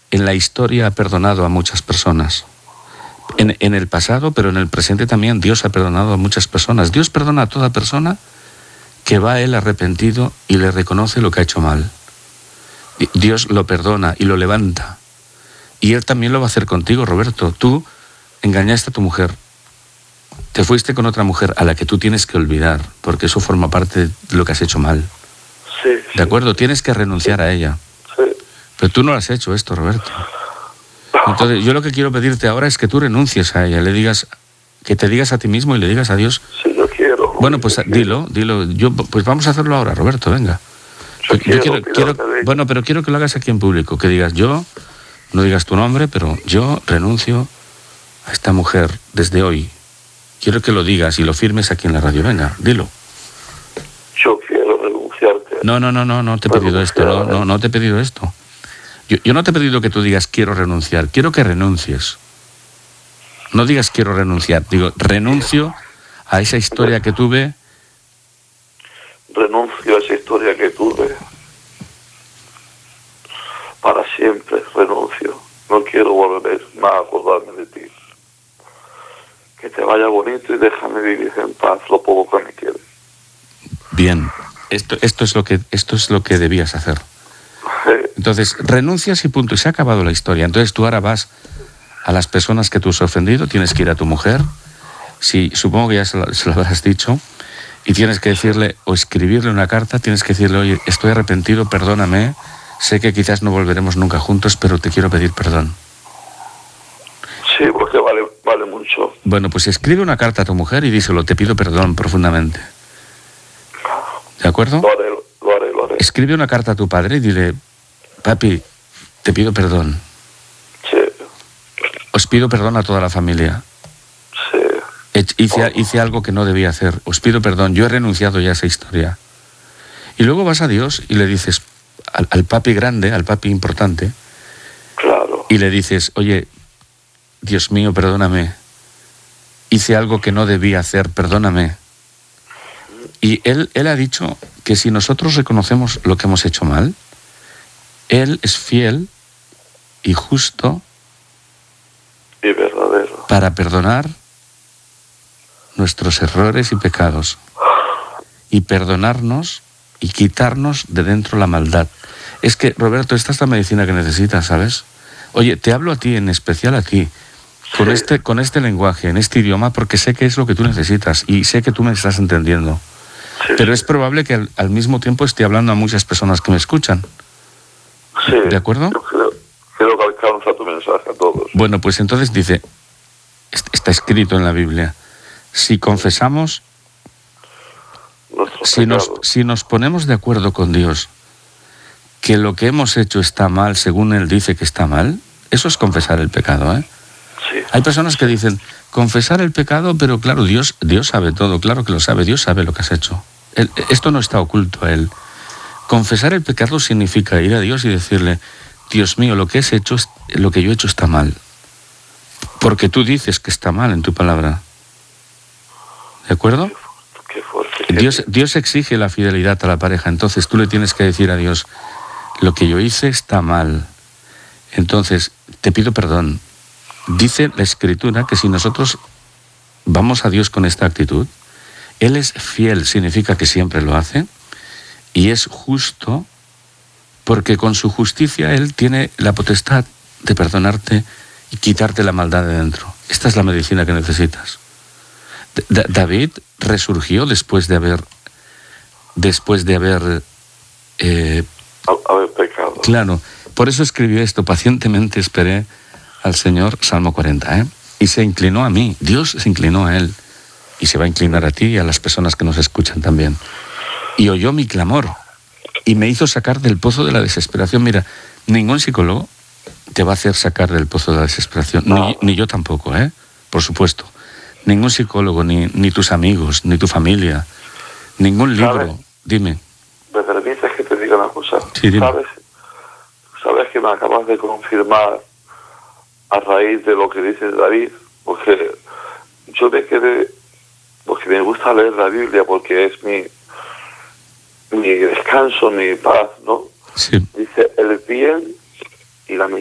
en la historia ha perdonado a muchas personas. En el pasado, pero en el presente también Dios ha perdonado a muchas personas. Dios perdona a toda persona que va a Él arrepentido y le reconoce lo que ha hecho mal. Dios lo perdona y lo levanta. Y Él también lo va a hacer contigo, Roberto. Tú engañaste a tu mujer. Te fuiste con otra mujer a la que tú tienes que olvidar, porque eso forma parte de lo que has hecho mal. Sí. ¿De acuerdo? Tienes que renunciar a ella. Sí. Pero tú no lo has hecho esto, Roberto. Entonces, yo lo que quiero pedirte ahora es que tú renuncies a ella, le digas, que te digas a ti mismo y le digas a Dios. Sí, yo quiero. Bueno, pues dilo. Pues vamos a hacerlo ahora, Roberto, venga. Yo quiero, bueno, pero quiero que lo hagas aquí en público, que digas no digas tu nombre, pero yo renuncio a esta mujer desde hoy. Quiero que lo digas y lo firmes aquí en la radio, venga, dilo. Yo quiero renunciarte. No te he pedido esto, no te he pedido esto. Yo no te he pedido que tú digas quiero renunciar, quiero que renuncies. No digas quiero renunciar, digo renuncio a esa historia que tuve. Renuncio a esa historia que tuve. Para siempre renuncio. No quiero volver más a acordarme de ti. Que te vaya bonito y déjame vivir en paz lo poco que me quede. Bien, esto es lo que debías hacer. Entonces, renuncias y punto, y se ha acabado la historia. Entonces tú ahora vas a las personas que tú has ofendido, tienes que ir a tu mujer, sí, supongo que ya se lo habrás dicho, y tienes que decirle, o escribirle una carta, tienes que decirle, oye, estoy arrepentido, perdóname, sé que quizás no volveremos nunca juntos, pero te quiero pedir perdón. Sí, porque vale mucho. Bueno, pues escribe una carta a tu mujer y díselo, te pido perdón profundamente. ¿De acuerdo? Lo haré. Escribe una carta a tu padre y dile, papi, te pido perdón. Sí. Os pido perdón a toda la familia. Sí. Hice algo que no debía hacer. Os pido perdón, yo he renunciado ya a esa historia. Y luego vas a Dios y le dices al papi grande, al papi importante, claro, y le dices, oye, Dios mío, perdóname. Hice algo que no debía hacer, perdóname. Y él ha dicho que si nosotros reconocemos lo que hemos hecho mal, Él es fiel y justo y verdadero para perdonar nuestros errores y pecados y perdonarnos y quitarnos de dentro la maldad. Es que, Roberto, esta es la medicina que necesitas, ¿sabes? Oye, te hablo a ti, en especial a ti, con este lenguaje, en este idioma, porque sé que es lo que tú necesitas y sé que tú me estás entendiendo. Sí. Pero es probable que al mismo tiempo esté hablando a muchas personas que me escuchan. Sí. ¿De acuerdo? Yo creo que alcanza tu mensaje a todos. Bueno, pues entonces dice, está escrito en la Biblia, si confesamos, si nos ponemos de acuerdo con Dios, que lo que hemos hecho está mal según Él dice que está mal, eso es confesar el pecado, ¿eh? Sí. Hay personas que dicen, confesar el pecado, pero claro, Dios sabe todo, claro que lo sabe, Dios sabe lo que has hecho. Esto no está oculto a Él. Confesar el pecado significa ir a Dios y decirle, Dios mío, lo que yo he hecho está mal. Porque tú dices que está mal en tu palabra. ¿De acuerdo? Qué fuerte. Dios exige la fidelidad a la pareja, entonces tú le tienes que decir a Dios, lo que yo hice está mal. Entonces, te pido perdón. Dice la Escritura que si nosotros vamos a Dios con esta actitud, Él es fiel, significa que siempre lo hace, y es justo, porque con su justicia Él tiene la potestad de perdonarte y quitarte la maldad de dentro. Esta es la medicina que necesitas. David resurgió después de haber pecado. Claro, por eso escribió esto, pacientemente esperé al Señor, Salmo 40, y se inclinó a mí, Dios se inclinó a Él, y se va a inclinar a ti y a las personas que nos escuchan también. Y oyó mi clamor, y me hizo sacar del pozo de la desesperación. Mira, ningún psicólogo te va a hacer sacar del pozo de la desesperación, No. ni yo tampoco, por supuesto. Ningún psicólogo, ni tus amigos, ni tu familia, ningún libro. ¿Sabes? Dime. ¿Me permites que te diga una cosa? Sí, dime. ¿Sabes que me acabas de confirmar a raíz de lo que dice David? Porque yo me quedé, porque me gusta leer la Biblia, porque es mi descanso, mi paz, ¿no? Sí. Dice, el bien y la